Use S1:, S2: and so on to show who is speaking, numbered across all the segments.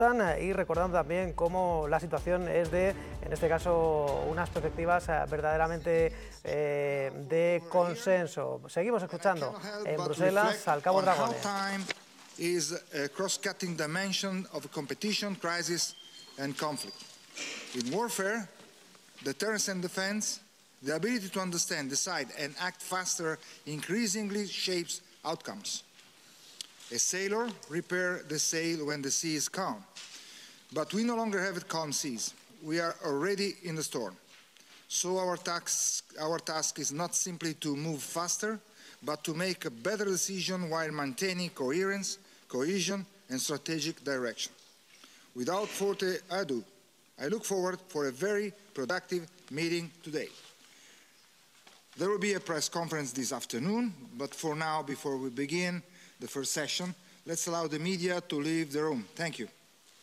S1: y recordando también cómo la situación es de, en este caso, unas perspectivas verdaderamente de consenso. Seguimos escuchando en Bruselas al cabo Dragone.
S2: Is a cross-cutting dimension of competition, crisis and conflict. In warfare, deterrence and defense, the ability to understand, decide and act faster increasingly shapes outcomes. A sailor repairs the sail when the sea is calm, but we no longer have calm seas. We are already in the storm. So our task is not simply to move faster, but to make a better decision while maintaining coherence, cohesion, and strategic direction. Without further ado, I look forward for a very productive meeting today. There will be a press conference this afternoon, but for now, before we begin the first session, let's allow the media to leave the room. Thank you.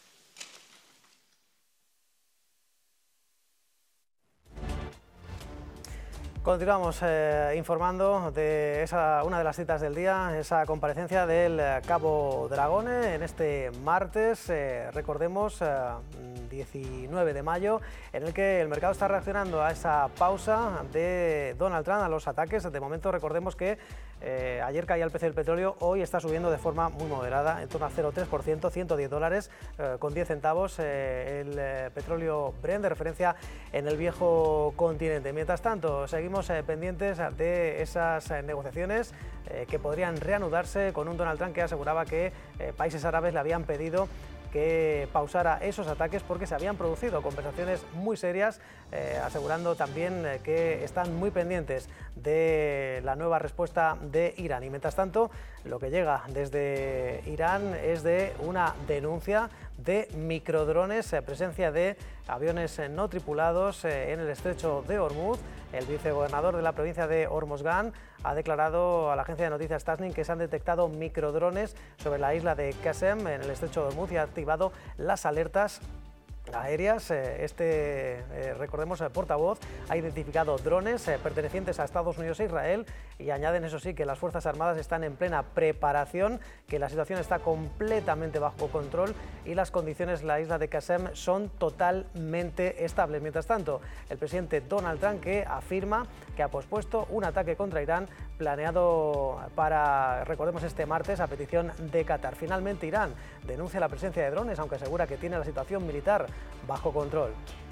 S1: Continuamos informando de una de las citas del día, esa comparecencia del cabo Dragone en este martes, recordemos, 19 de mayo, en el que el mercado está reaccionando a esa pausa de Donald Trump, a los ataques. De momento recordemos que ayer caía el precio del petróleo, hoy está subiendo de forma muy moderada, en torno al 0,3%, $110 con 10 centavos el petróleo Brent de referencia en el viejo continente. Mientras tanto, seguimos pendientes de esas negociaciones que podrían reanudarse con un Donald Trump que aseguraba que países árabes le habían pedido que pausara esos ataques porque se habían producido conversaciones muy serias, asegurando también que están muy pendientes de la nueva respuesta de Irán. Y mientras tanto, lo que llega desde Irán es de una denuncia de microdrones, presencia de aviones no tripulados en el estrecho de Hormuz. El vicegobernador de la provincia de Hormozgan ha declarado a la agencia de noticias Tasnim que se han detectado microdrones sobre la isla de Qasem en el estrecho de Hormuz y ha activado las alertas aéreas. Recordemos, el portavoz ha identificado drones pertenecientes a Estados Unidos e Israel y añaden, eso sí, que las Fuerzas Armadas están en plena preparación, que la situación está completamente bajo control y las condiciones en la isla de Qasem son totalmente estables. Mientras tanto, el presidente Donald Trump que afirma que ha pospuesto un ataque contra Irán planeado para, recordemos, este martes a petición de Qatar. Finalmente, Irán denuncia la presencia de drones, aunque asegura que tiene la situación militar bajo control.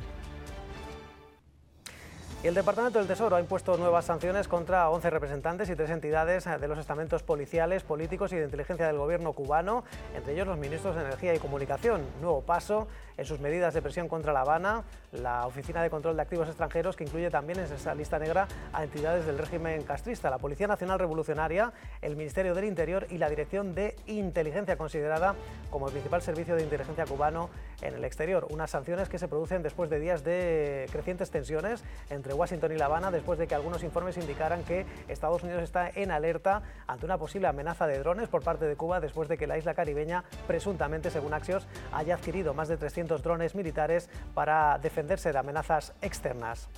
S1: Y el Departamento del Tesoro ha impuesto nuevas sanciones contra 11 representantes y 3 entidades de los estamentos policiales, políticos y de inteligencia del gobierno cubano, entre ellos los ministros de Energía y Comunicación. Nuevo paso en sus medidas de presión contra La Habana, la Oficina de Control de Activos Extranjeros, que incluye también en esa lista negra a entidades del régimen castrista, la Policía Nacional Revolucionaria, el Ministerio del Interior y la Dirección de Inteligencia, considerada como el principal servicio de inteligencia cubano en el exterior. Unas sanciones que se producen después de días de crecientes tensiones entre Washington y La Habana, después de que algunos informes indicaran que Estados Unidos está en alerta ante una posible amenaza de drones por parte de Cuba, después de que la isla caribeña, presuntamente, según Axios, haya adquirido más de 300 drones militares para defenderse de amenazas externas.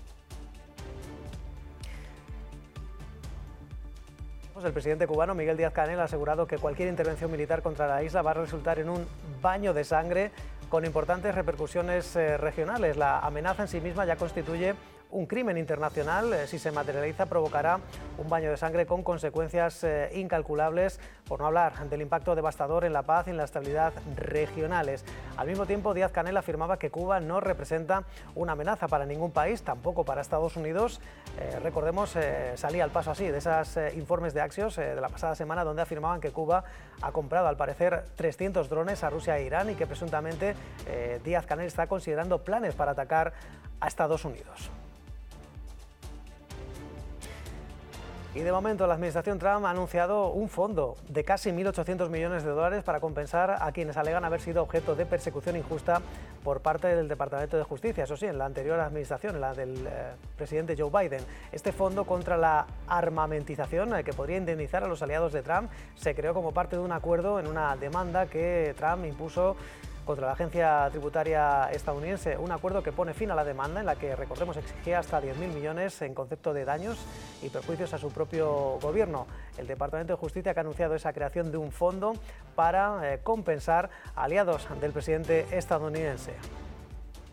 S1: El presidente cubano Miguel Díaz-Canel ha asegurado que cualquier intervención militar contra la isla va a resultar en un baño de sangre con importantes repercusiones regionales. La amenaza en sí misma ya constituye un crimen internacional. Si se materializa, provocará un baño de sangre con consecuencias incalculables, por no hablar del impacto devastador en la paz y en la estabilidad regionales. Al mismo tiempo, Díaz-Canel afirmaba que Cuba no representa una amenaza para ningún país, tampoco para Estados Unidos. Recordemos, salía al paso así de esos informes de Axios de la pasada semana, donde afirmaban que Cuba ha comprado, al parecer, 300 drones a Rusia e Irán y que presuntamente Díaz-Canel está considerando planes para atacar a Estados Unidos. Y de momento la administración Trump ha anunciado un fondo de casi 1.800 millones de dólares para compensar a quienes alegan haber sido objeto de persecución injusta por parte del Departamento de Justicia, eso sí, en la anterior administración, en la del presidente Joe Biden. Este fondo contra la armamentización, que podría indemnizar a los aliados de Trump, se creó como parte de un acuerdo en una demanda que Trump impuso contra la agencia tributaria estadounidense, un acuerdo que pone fin a la demanda en la que, recordemos, exigía hasta 10.000 millones en concepto de daños y perjuicios a su propio gobierno. El Departamento de Justicia que ha anunciado esa creación de un fondo para compensar a aliados del presidente estadounidense.